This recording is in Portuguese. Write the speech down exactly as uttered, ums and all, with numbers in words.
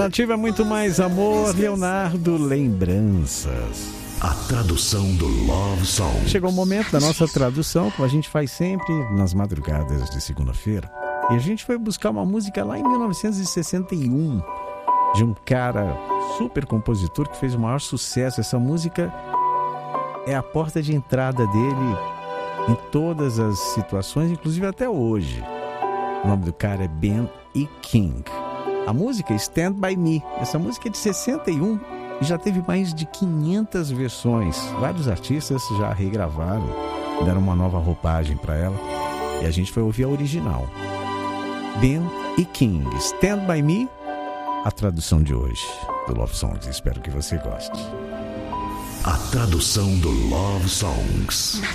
Ativa muito mais amor, Leonardo Lembranças. A tradução do Love Song. Chegou o momento da nossa tradução, como a gente faz sempre nas madrugadas de segunda-feira. E a gente foi buscar uma música lá em mil novecentos e sessenta e um, de um cara super compositor que fez o maior sucesso. Essa música é a porta de entrada dele em todas as situações, inclusive até hoje. O nome do cara é Ben E. King. A música é Stand By Me. Essa música é de sessenta e um e já teve mais de quinhentas versões. Vários artistas já regravaram, deram uma nova roupagem para ela. E a gente foi ouvir a original. Ben E. King, Stand By Me, a tradução de hoje do Love Songs. Espero que você goste. A tradução do Love Songs.